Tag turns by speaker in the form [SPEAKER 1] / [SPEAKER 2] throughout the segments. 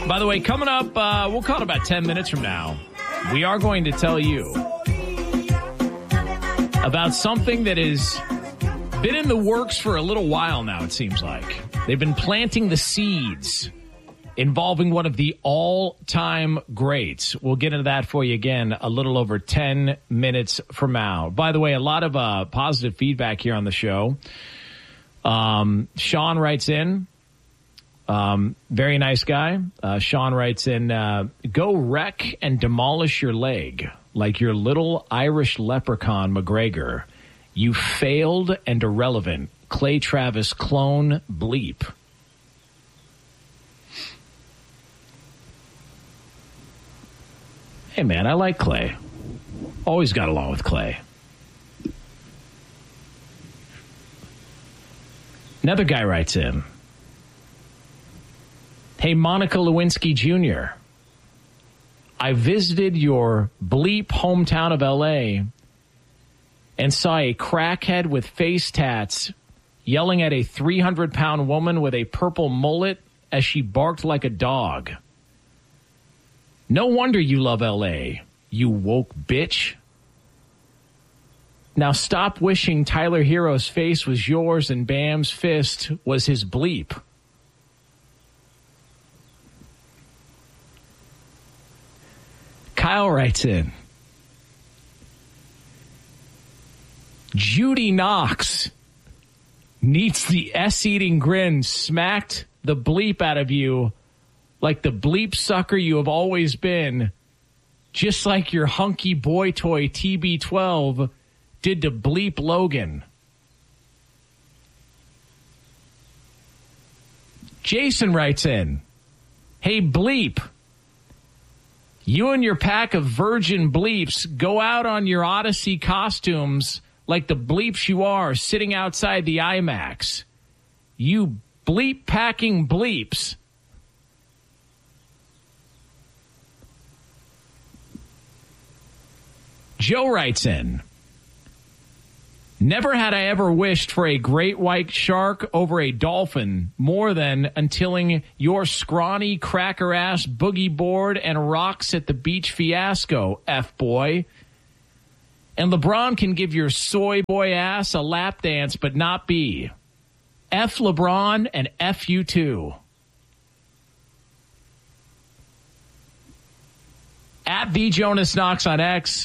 [SPEAKER 1] By the way, coming up, we'll call it about 10 minutes from now, we are going to tell you about something that has been in the works for a little while now, it seems like. They've been planting the seeds involving one of the all-time greats. We'll get into that for you again a little over 10 minutes from now. By the way, a lot of positive feedback here on the show. Sean writes in. Very nice guy. Sean writes in, go wreck and demolish your leg like your little Irish leprechaun McGregor. You failed and irrelevant Clay Travis clone bleep. Hey, man, I like Clay. Always got along with Clay. Another guy writes in. Hey, Monica Lewinsky Jr., I visited your bleep hometown of L.A. and saw a crackhead with face tats yelling at a 300-pound woman with a purple mullet as she barked like a dog. No wonder you love L.A., you woke bitch. Now stop wishing Tyler Hero's face was yours and Bam's fist was his bleep. Kyle writes in, Judy Knox needs the S-eating grin smacked the bleep out of you like the bleep sucker you have always been, just like your hunky boy toy TB12 did to bleep Logan. Jason writes in, hey, bleep. You and your pack of virgin bleeps go out on your Odyssey costumes like the bleeps you are sitting outside the IMAX. You bleep-packing bleeps. Joe writes in, never had I ever wished for a great white shark over a dolphin more than until your scrawny cracker-ass boogie board and rocks at the beach fiasco, F-boy. And LeBron can give your soy boy ass a lap dance but not be. F LeBron and F you too. At the Jonas Knox on X.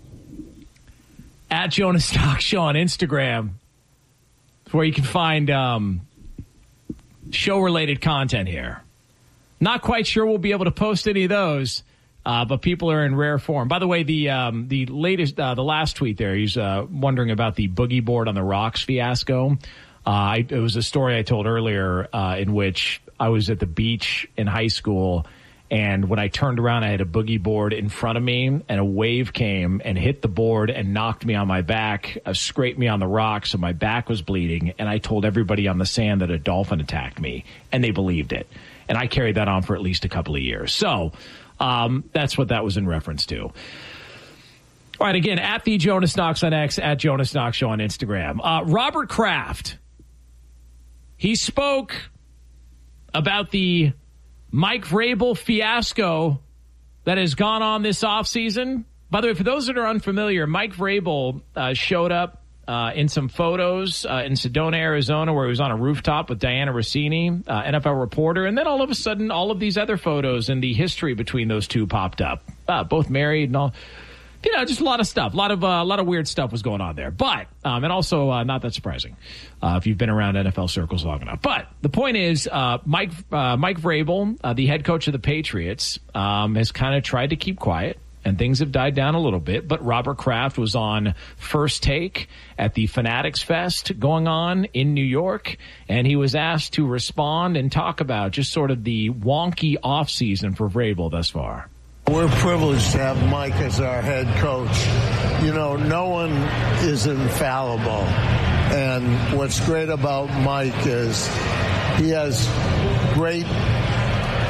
[SPEAKER 1] At Jonas Knox Show on Instagram, where you can find show-related content here. Not quite sure we'll be able to post any of those, but people are in rare form. By the way, the latest, the last tweet there, he's wondering about the boogie board on the rocks fiasco. It was a story I told earlier in which I was at the beach in high school, and when I turned around, I had a boogie board in front of me, and a wave came and hit the board and knocked me on my back, scraped me on the rocks, so my back was bleeding, and I told everybody on the sand that a dolphin attacked me, and they believed it. And I carried that on for at least a couple of years. So that's what that was in reference to. All right, again, at the Jonas Knox on X, at Jonas Knox Show on Instagram. Robert Kraft, he spoke about the Mike Vrabel fiasco that has gone on this offseason. By the way, for those that are unfamiliar, Mike Vrabel showed up in some photos in Sedona, Arizona, where he was on a rooftop with Diana Rossini, NFL reporter. And then all of a sudden, all of these other photos and the history between those two popped up. Both married and all. You know, just a lot of stuff. A lot of weird stuff was going on there. But, and also not that surprising if you've been around NFL circles long enough. But the point is, Mike Vrabel, the head coach of the Patriots, has kind of tried to keep quiet, and things have died down a little bit. But Robert Kraft was on First Take at the Fanatics Fest going on in New York, and he was asked to respond and talk about just sort of the wonky offseason for Vrabel thus far.
[SPEAKER 2] We're privileged to have Mike as our head coach. You know, no one is infallible. And what's great about Mike is he has great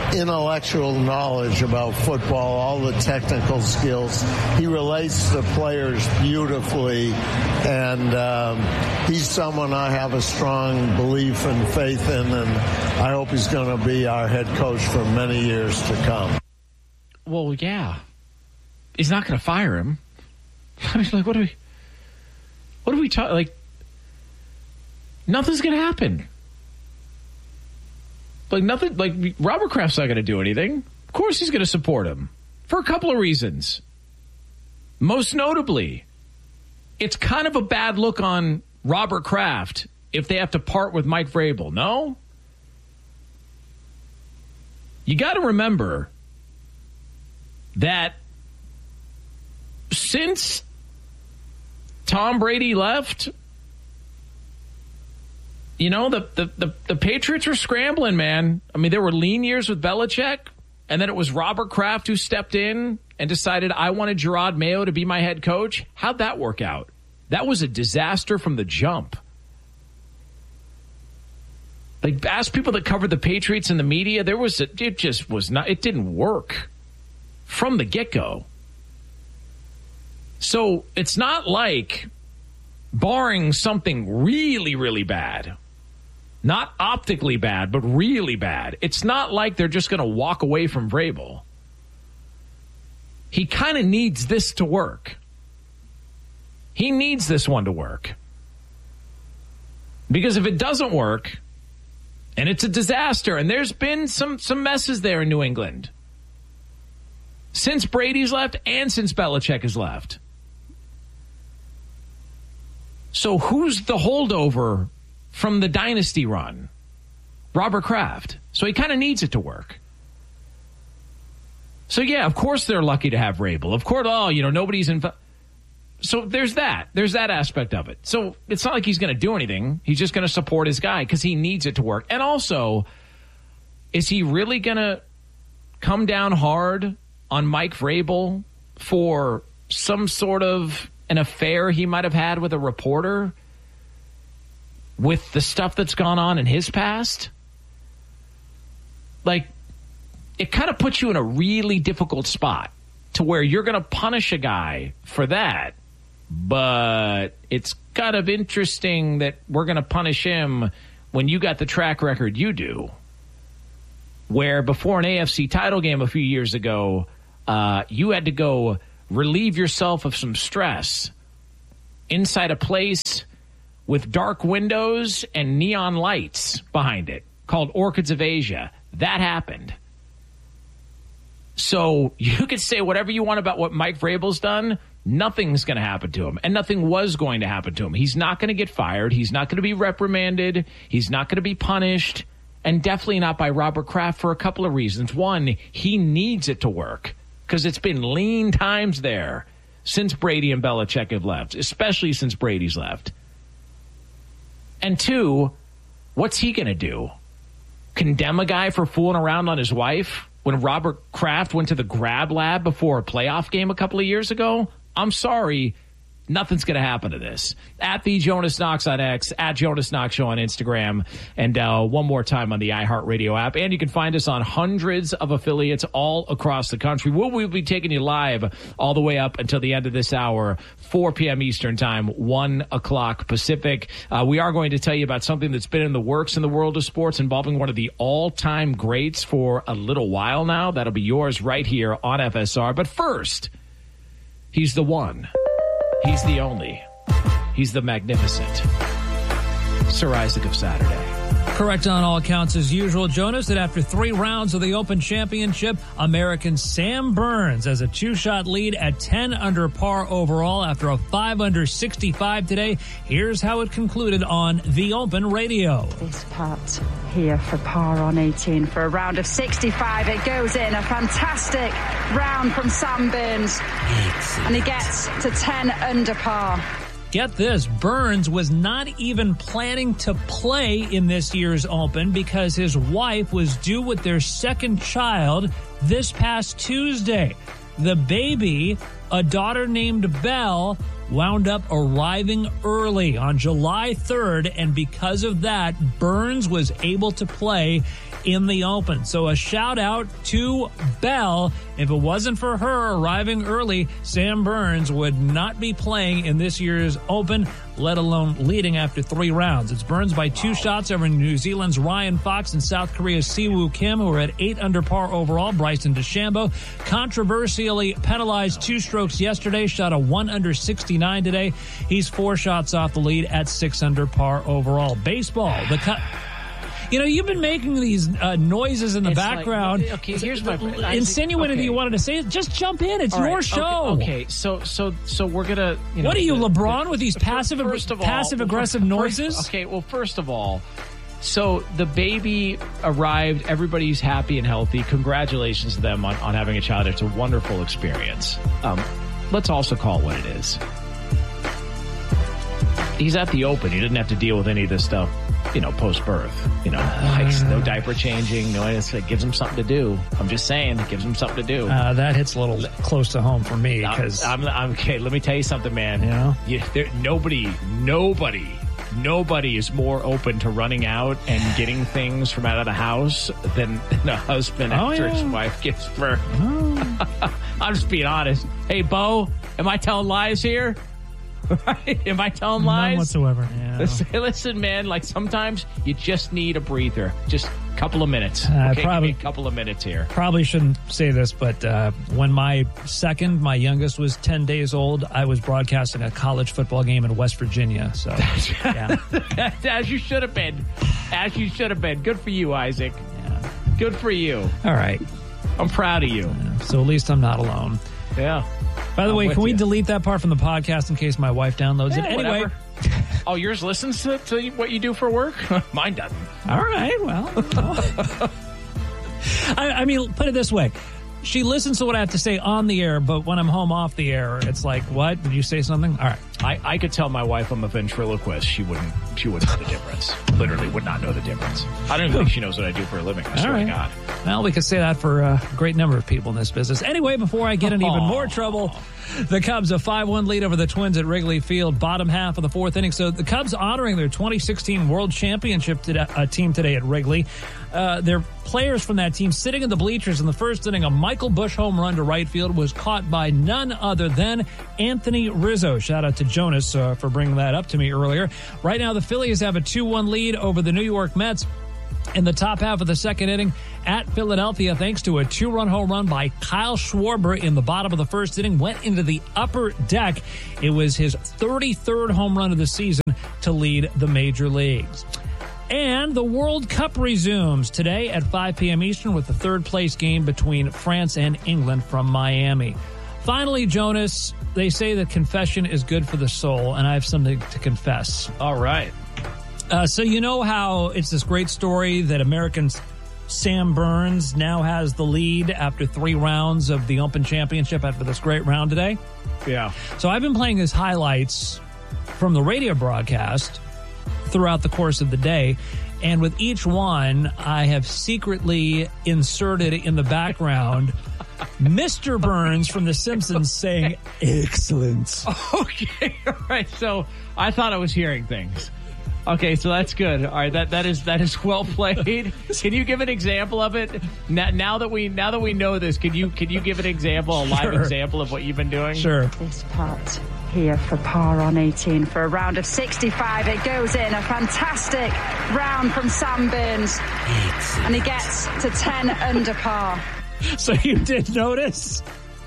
[SPEAKER 2] intellectual knowledge about football, all the technical skills. He relates to players beautifully, and he's someone I have a strong belief and faith in, and I hope he's going to be our head coach for many years to come.
[SPEAKER 1] Well, yeah. He's not going to fire him. I mean, like, what are we talking? Like, nothing's going to happen. Like, nothing. Like, Robert Kraft's not going to do anything. Of course, he's going to support him for a couple of reasons. Most notably, it's kind of a bad look on Robert Kraft if they have to part with Mike Vrabel. No, you got to remember that since Tom Brady left, you know, the Patriots were scrambling, man. I mean, there were lean years with Belichick, and then it was Robert Kraft who stepped in and decided, I wanted Gerard Mayo to be my head coach. How'd that work out? That was a disaster from the jump. Like, ask people that covered the Patriots in the media, it didn't work from the get-go. So it's not like, barring something really, really bad, not optically bad, but really bad, it's not like they're just going to walk away from Vrabel. He kind of needs this to work. He needs this one to work. Because if it doesn't work, and it's a disaster, and there's been some messes there in New England since Brady's left and since Belichick has left. So who's the holdover from the dynasty run? Robert Kraft. So he kind of needs it to work. So, yeah, of course they're lucky to have Vrabel. Of course, nobody's in. So there's that. There's that aspect of it. So it's not like he's going to do anything. He's just going to support his guy because he needs it to work. And also, is he really going to come down hard on Mike Vrabel for some sort of an affair he might have had with a reporter with the stuff that's gone on in his past? Like, it kind of puts you in a really difficult spot to where you're going to punish a guy for that. But it's kind of interesting that we're going to punish him when you got the track record you do, where before an AFC title game a few years ago, you had to go relieve yourself of some stress inside a place with dark windows and neon lights behind it called Orchids of Asia. That happened. So you could say whatever you want about what Mike Vrabel's done. Nothing's going to happen to him, and nothing was going to happen to him. He's not going to get fired. He's not going to be reprimanded. He's not going to be punished, and definitely not by Robert Kraft for a couple of reasons. One, he needs it to work because it's been lean times there since Brady and Belichick have left, especially since Brady's left. And two, what's he going to do? Condemn a guy for fooling around on his wife when Robert Kraft went to the grab lab before a playoff game a couple of years ago? I'm sorry, nothing's going to happen to this. At the Jonas Knox on X, at Jonas Knox Show on Instagram, and one more time on the iHeartRadio app. And you can find us on hundreds of affiliates all across the country. We'll be taking you live all the way up until the end of this hour, 4 p.m. Eastern Time, 1 o'clock Pacific. We are going to tell you about something that's been in the works in the world of sports involving one of the all-time greats for a little while now. That'll be yours right here on FSR. But first, he's the one. He's the only. He's the magnificent Sir Isaac of Saturday.
[SPEAKER 3] Correct on all accounts as usual, Jonas, that after 3 rounds of the Open Championship, American Sam Burns has a 2-shot lead at 10 under par overall after a 5 under 65 today. Here's how it concluded on the Open Radio.
[SPEAKER 4] This putt here for par on 18 for a round of 65. It goes in. A fantastic round from Sam Burns. And he gets to 10 under par.
[SPEAKER 3] Get this, Burns was not even planning to play in this year's Open because his wife was due with their second child this past Tuesday. The baby, a daughter named Belle, wound up arriving early on July 3rd, and because of that, Burns was able to play in the Open. So a shout out to Belle. If it wasn't for her arriving early, Sam Burns would not be playing in this year's Open, let alone leading after 3 rounds. It's Burns by 2 shots over New Zealand's Ryan Fox and South Korea's Siwoo Kim, who are at 8 under par overall. Bryson DeChambeau controversially penalized 2 strokes yesterday, shot a 1 under 69 today. He's 4 shots off the lead at 6 under par overall. Baseball, you've been making these noises in the background.
[SPEAKER 1] Like, okay, here's my
[SPEAKER 3] insinuating that you wanted to say it. Just jump in. It's your show.
[SPEAKER 1] Okay. So we're gonna.
[SPEAKER 3] What are you, LeBron, with these passive aggressive noises?
[SPEAKER 1] Okay. Well, first of all, so the baby arrived. Everybody's happy and healthy. Congratulations to them on having a child. It's a wonderful experience. Let's also call it what it is. He's at the Open. He didn't have to deal with any of this stuff, post-birth. No diaper changing. It gives him something to do. I'm just saying, it gives him something to do.
[SPEAKER 3] That hits a little close to home for me. Because
[SPEAKER 1] I'm okay. Let me tell you something, man. Nobody is more open to running out and getting things from out of the house than a husband after his wife gives birth. I'm just being honest. Hey, Bo, am I telling lies here? Right? Am I telling lies?
[SPEAKER 3] None whatsoever. Yeah.
[SPEAKER 1] Listen, man, sometimes you just need a breather. Just a couple of minutes. Okay,
[SPEAKER 3] probably
[SPEAKER 1] give me a couple of minutes here.
[SPEAKER 3] Probably shouldn't say this, but when my youngest was 10 days old, I was broadcasting a college football game in West Virginia. So, yeah.
[SPEAKER 1] As you should have been. Good for you, Isaac.
[SPEAKER 3] Yeah.
[SPEAKER 1] Good for you.
[SPEAKER 3] All right.
[SPEAKER 1] I'm proud of you.
[SPEAKER 3] Yeah. So at least I'm not alone.
[SPEAKER 1] Yeah.
[SPEAKER 3] By the way, can we delete that part from the podcast in case my wife downloads it? Anyway.
[SPEAKER 1] Oh, yours listens to what you do for work? Mine doesn't.
[SPEAKER 3] All right, well. I mean, put it this way. She listens to what I have to say on the air, but when I'm home off the air, it's like, what? Did you say something? All right.
[SPEAKER 1] I could tell my wife I'm a ventriloquist. She wouldn't know the difference. Literally would not know the difference. I don't even think she knows what I do for a living. I swear to God.
[SPEAKER 3] Well, we could say that for a great number of people in this business. Anyway, before I get in even more trouble, the Cubs a 5-1 lead over the Twins at Wrigley Field, bottom half of the 4th inning. So the Cubs honoring their 2016 World Championship team today at Wrigley. Their players from that team sitting in the bleachers in the first inning. A Michael Busch home run to right field was caught by none other than Anthony Rizzo. Shout out to Jonas for bringing that up to me earlier. Right now, the Phillies have a 2-1 lead over the New York Mets in the top half of the second inning at Philadelphia, thanks to a 2-run home run by Kyle Schwarber in the bottom of the first inning, went into the upper deck. It was his 33rd home run of the season to lead the major leagues. And the World Cup resumes today at 5 p.m. Eastern with the third-place game between France and England from Miami. Finally, Jonas, they say that confession is good for the soul, and I have something to confess.
[SPEAKER 1] All right.
[SPEAKER 3] So you know how it's this great story that American Sam Burns now has the lead after 3 rounds of the Open Championship after this great round today?
[SPEAKER 1] Yeah.
[SPEAKER 3] So I've been playing his highlights from the radio broadcast throughout the course of the day, and with each one, I have secretly inserted in the background Mr. Burns from The Simpsons saying, "Excellent."
[SPEAKER 1] Okay, all right. So I thought I was hearing things. Okay, so that's good. All right, that is well played. Can you give an example of it? Now that we know this, can you give an example, a live example of what you've been doing?
[SPEAKER 3] Sure.
[SPEAKER 4] This putt here for par on 18 for a round of 65. It goes in. A fantastic round from Sam Burns. And he gets to 10 under par.
[SPEAKER 3] So you did notice?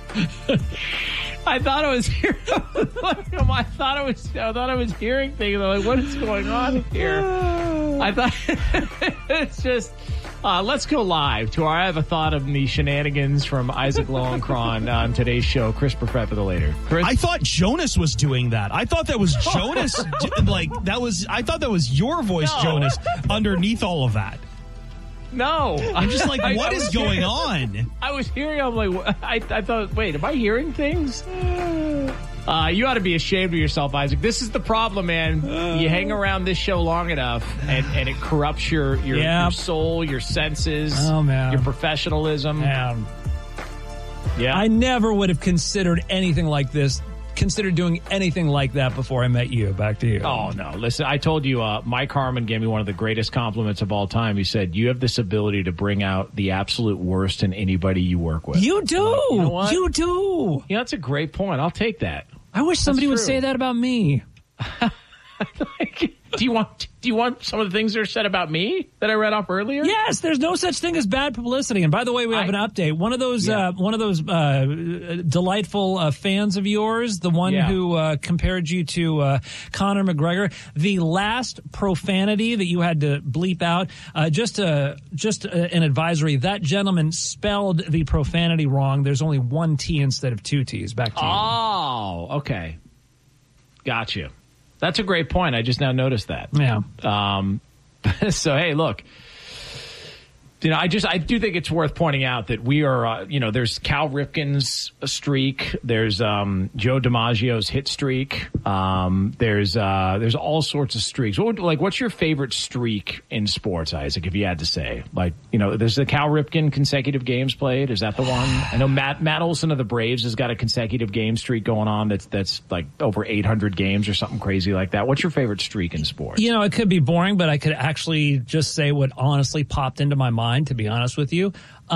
[SPEAKER 1] I thought I was hearing. I thought I was hearing things. I'm like, what is going on here? I thought it's just. Let's go live to our I Have a Thought of the shenanigans from Isaac Lowenkron on today's show. Chris Perfett for the later. Chris?
[SPEAKER 5] I thought Jonas was doing that. I thought that was Jonas. I thought that was your voice, no. Jonas, underneath all of that.
[SPEAKER 1] No.
[SPEAKER 5] I'm just like, what is going on?
[SPEAKER 1] I was hearing, I'm like, I thought, wait, am I hearing things? You ought to be ashamed of yourself, Isaac. This is the problem, man. You hang around this show long enough, and it corrupts your soul, your senses, your professionalism.
[SPEAKER 3] Man.
[SPEAKER 1] Yeah.
[SPEAKER 3] I never would have considered anything like this considered doing anything like that before I met you. Back to you.
[SPEAKER 1] Oh, no. Listen, I told you, Mike Harmon gave me one of the greatest compliments of all time. He said, you have this ability to bring out the absolute worst in anybody you work with.
[SPEAKER 3] You do.
[SPEAKER 1] You know what?
[SPEAKER 3] You do.
[SPEAKER 1] Yeah, that's a great point. I'll take that.
[SPEAKER 3] I wish somebody would say that about me.
[SPEAKER 1] Do you want some of the things that are said about me that I read off earlier?
[SPEAKER 3] Yes, there's no such thing as bad publicity. And by the way, we have an update. One of those delightful fans of yours, the one who compared you to Conor McGregor, the last profanity that you had to bleep out, just an advisory. That gentleman spelled the profanity wrong. There's only one T instead of two T's. Back to you.
[SPEAKER 1] Oh, okay. Got you. That's a great point. I just now noticed that.
[SPEAKER 3] Yeah.
[SPEAKER 1] So, hey, look. I do think it's worth pointing out that we are, there's Cal Ripken's streak. There's Joe DiMaggio's hit streak. There's all sorts of streaks. What's your favorite streak in sports, Isaac, if you had to say? There's the Cal Ripken consecutive games played. Is that the one? I know Matt Olson of the Braves has got a consecutive game streak going on that's like over 800 games or something crazy like that. What's your favorite streak in sports?
[SPEAKER 3] It could be boring, but I could actually just say what honestly popped into my mind. To be honest with you,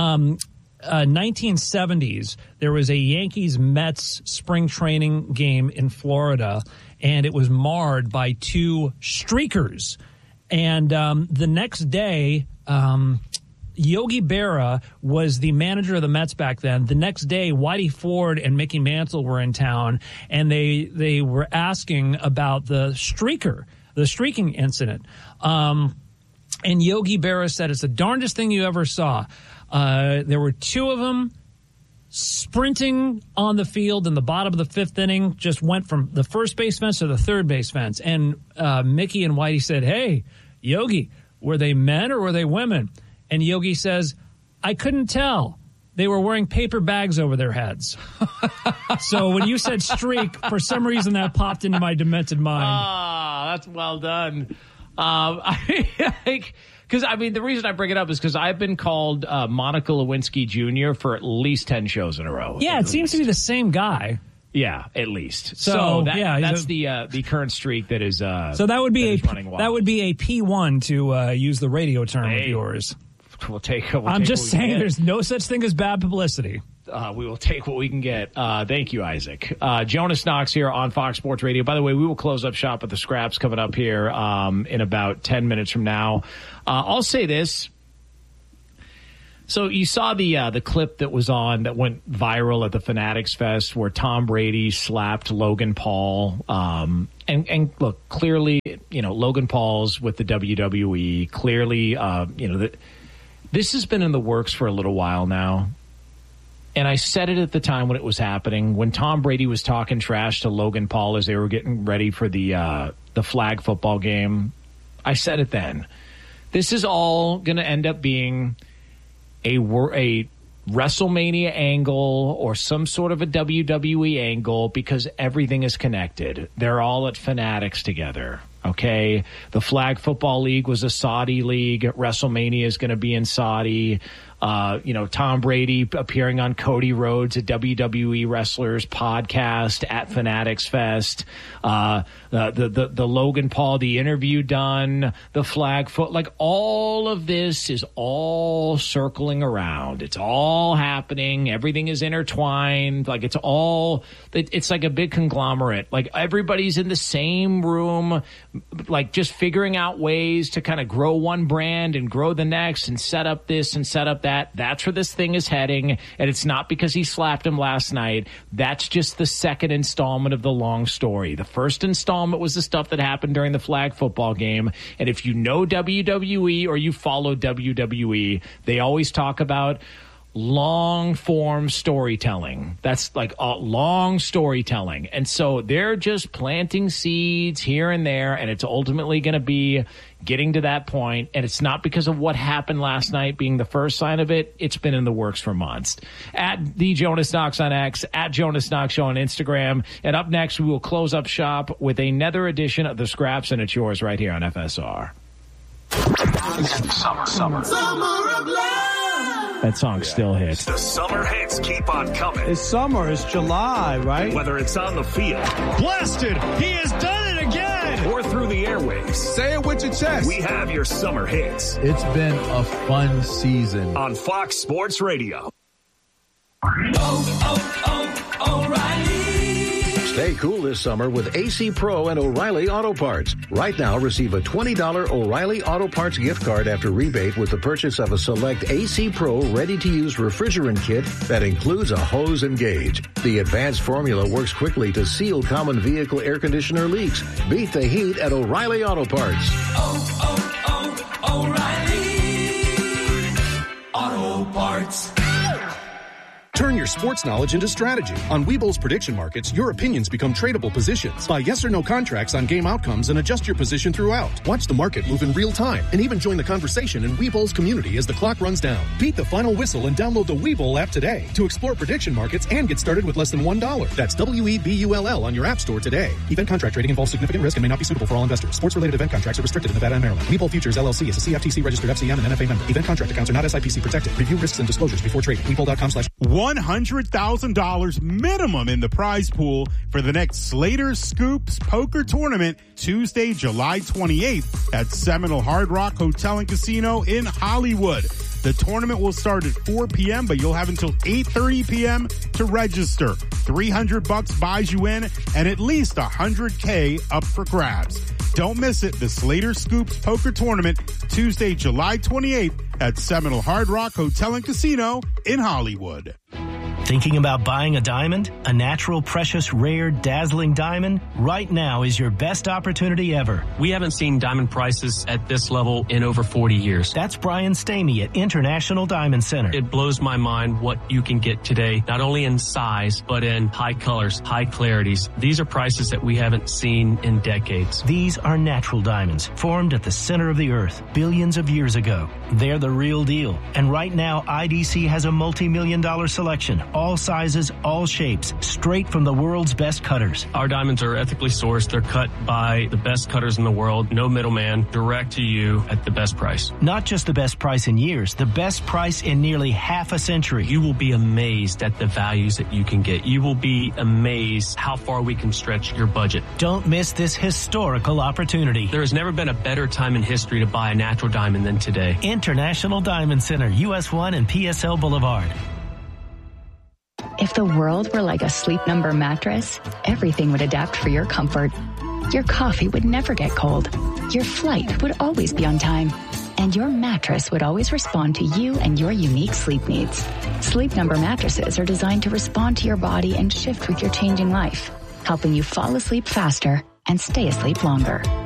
[SPEAKER 3] 1970s, there was a Yankees-Mets spring training game in Florida, and it was marred by two streakers. And the next day, Yogi Berra was the manager of the Mets back then. The next day, Whitey Ford and Mickey Mantle were in town, and they were asking about the streaking incident. And Yogi Berra said, it's the darndest thing you ever saw. There were two of them sprinting on the field in the bottom of the fifth inning, just went from the first base fence to the third base fence. And Mickey and Whitey said, hey, Yogi, were they men or were they women? And Yogi says, I couldn't tell. They were wearing paper bags over their heds. So when you said streak, for some reason that popped into my demented mind.
[SPEAKER 1] Ah, that's well done. Because the reason I bring it up is because I've been called Monica Lewinsky Jr. for at least 10 shows in a row.
[SPEAKER 3] Yeah, it seems to be the same guy.
[SPEAKER 1] Yeah, at least. So that's the current streak that is.
[SPEAKER 3] So that would be a P1 to use the radio term of yours. I'm just saying, there's no such thing as bad publicity.
[SPEAKER 1] We will take what we can get. Thank you, Isaac. Jonas Knox here on Fox Sports Radio. By the way, we will close up shop at the Scraps coming up here in about 10 minutes from now. I'll say this. So you saw the clip that went viral at the Fanatics Fest where Tom Brady slapped Logan Paul. And look, clearly, Logan Paul's with the WWE. Clearly, this has been in the works for a little while now. And I said it at the time when it was happening, when Tom Brady was talking trash to Logan Paul as they were getting ready for the flag football game. I said it then. This is all going to end up being a WrestleMania angle or some sort of a WWE angle because everything is connected. They're all at Fanatics together. Okay, the Flag Football League was a Saudi league. WrestleMania is going to be in Saudi. Tom Brady appearing on Cody Rhodes, a WWE Wrestlers podcast at Fanatics Fest. The Logan Paul, the interview done, the flag foot, like all of this is all circling around. It's all happening. Everything is intertwined. Like it's like a big conglomerate. Like everybody's in the same room, like just figuring out ways to kind of grow one brand and grow the next and set up this and set up that. That's where this thing is heading. And it's not because he slapped him last night. That's just the second installment of the long story. The first installment was the stuff that happened during the flag football game. And if you know WWE or you follow WWE, they always talk about long form storytelling. That's like long storytelling. And so they're just planting seeds here and there, and it's ultimately going to be getting to that point. And it's not because of what happened last night being the first sign of it. It's been in the works for months. At the Jonas Knox on X, at Jonas Knox Show on Instagram. And up next, we will close up shop with another edition of the Scraps, and it's yours right here on FSR.
[SPEAKER 6] Summer of love.
[SPEAKER 1] that song still hits.
[SPEAKER 6] The summer hits keep on coming.
[SPEAKER 7] It's summer. It's July, right?
[SPEAKER 6] Whether it's on the field.
[SPEAKER 5] Blasted! He has done it again!
[SPEAKER 6] Or through the airwaves.
[SPEAKER 7] Say it with your chest.
[SPEAKER 6] We have your summer hits.
[SPEAKER 8] It's been a fun season.
[SPEAKER 6] On Fox Sports Radio.
[SPEAKER 9] O'Reilly.
[SPEAKER 10] Stay cool this summer with AC Pro and O'Reilly Auto Parts. Right now, receive a $20 O'Reilly Auto Parts gift card after rebate with the purchase of a select AC Pro ready-to-use refrigerant kit that includes a hose and gauge. The advanced formula works quickly to seal common vehicle air conditioner leaks. Beat the heat at O'Reilly Auto Parts.
[SPEAKER 9] O'Reilly Auto Parts.
[SPEAKER 11] Turn your sports knowledge into strategy. On Webull's prediction markets, your opinions become tradable positions. Buy yes or no contracts on game outcomes and adjust your position throughout. Watch the market move in real time and even join the conversation in Webull's community as the clock runs down. Beat the final whistle and download the Webull app today to explore prediction markets and get started with less than $1. That's WEBULL on your app store today. Event contract trading involves significant risk and may not be suitable for all investors. Sports-related event contracts are restricted in Nevada and Maryland. Webull Futures LLC is a CFTC-registered FCM and NFA member. Event contract accounts are not SIPC protected. Review risks and disclosures before trading. Webull.com/.
[SPEAKER 12] $100,000 minimum in the prize pool for the next Slater Scoops Poker Tournament, Tuesday, July 28th at Seminole Hard Rock Hotel and Casino in Hollywood. The tournament will start at 4 p.m., but you'll have until 8:30 p.m. to register. $300 buys you in and at least $100K up for grabs. Don't miss it. The Slater Scoops Poker Tournament, Tuesday, July 28th at Seminole Hard Rock Hotel and Casino in Hollywood.
[SPEAKER 13] Thinking about buying a diamond? A natural, precious, rare, dazzling diamond? Right now is your best opportunity ever.
[SPEAKER 14] We haven't seen diamond prices at this level in over 40 years.
[SPEAKER 13] That's Brian Stamey at International Diamond Center.
[SPEAKER 14] It blows my mind what you can get today, not only in size, but in high colors, high clarities. These are prices that we haven't seen in decades.
[SPEAKER 13] These are natural diamonds, formed at the center of the earth billions of years ago. They're the real deal. And right now, IDC has a multi-million-dollar selection. All sizes, all shapes, straight from the world's best cutters.
[SPEAKER 14] Our diamonds are ethically sourced. They're cut by the best cutters in the world. No middleman, direct to you at the best price.
[SPEAKER 13] Not just the best price in years, the best price in nearly half a century.
[SPEAKER 14] You will be amazed at the values that you can get. You will be amazed how far we can stretch your budget.
[SPEAKER 13] Don't miss this historical opportunity.
[SPEAKER 14] There has never been a better time in history to buy a natural diamond than today.
[SPEAKER 13] International Diamond Center, US 1 and PSL Boulevard.
[SPEAKER 15] If the world were like a Sleep Number mattress, everything would adapt for your comfort. Your coffee would never get cold. Your flight would always be on time. And your mattress would always respond to you and your unique sleep needs. Sleep Number mattresses are designed to respond to your body and shift with your changing life, helping you fall asleep faster and stay asleep longer.